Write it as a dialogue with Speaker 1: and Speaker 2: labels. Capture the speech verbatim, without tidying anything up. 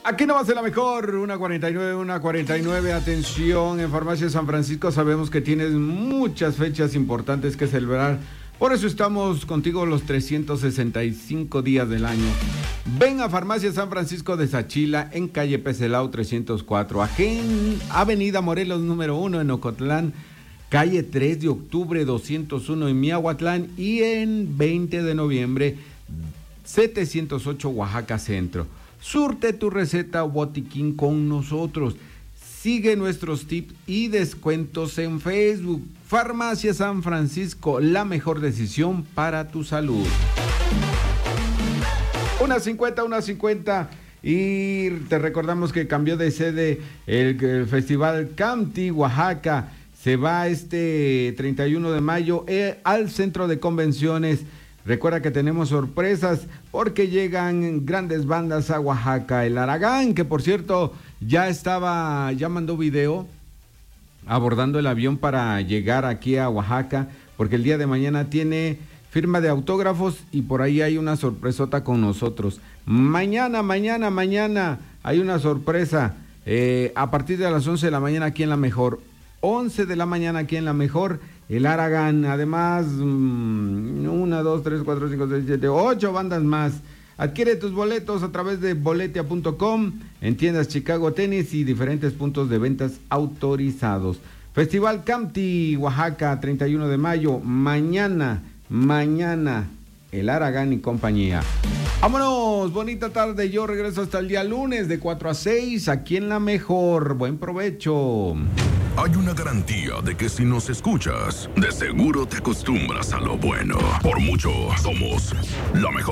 Speaker 1: Aquí no va a ser la mejor, una cuarenta y nueve, una cuarenta y nueve, atención, en Farmacia San Francisco sabemos que tienes muchas fechas importantes que celebrar, por eso estamos contigo los trescientos sesenta y cinco días del año. Ven a Farmacia San Francisco de Sachila, en calle Pecelao trescientos cuatro, Agen, Avenida Morelos número uno en Ocotlán, calle tres de octubre doscientos uno en Miahuatlán y en veinte de noviembre setecientos ocho Oaxaca Centro. Surte tu receta o botiquín con nosotros. Sigue nuestros tips y descuentos en Facebook. Farmacia San Francisco, la mejor decisión para tu salud. Una cincuenta, una cincuenta. Y te recordamos que cambió de sede el, el Festival Camti Oaxaca. Se va este treinta y uno de mayo eh, al Centro de Convenciones. Recuerda que tenemos sorpresas porque llegan grandes bandas a Oaxaca. El Aragán, que por cierto ya estaba, ya mandó video abordando el avión para llegar aquí a Oaxaca, porque el día de mañana tiene firma de autógrafos y por ahí hay una sorpresota con nosotros. Mañana, mañana, mañana hay una sorpresa eh, a partir de las once de la mañana aquí en La Mejor. once de la mañana aquí en La Mejor, el Aragán. Además, mmm, una, dos, tres, cuatro, cinco, seis, siete, ocho bandas más. Adquiere tus boletos a través de boletia punto com, en tiendas Chicago Tenis y diferentes puntos de ventas autorizados. Festival Camti Oaxaca, treinta y uno de mayo, mañana, mañana, el Aragán y compañía. Vámonos, bonita tarde, yo regreso hasta el día lunes de cuatro a seis, aquí en La Mejor. Buen provecho.
Speaker 2: Hay una garantía de que si nos escuchas, de seguro te acostumbras a lo bueno. Por mucho, somos La Mejor.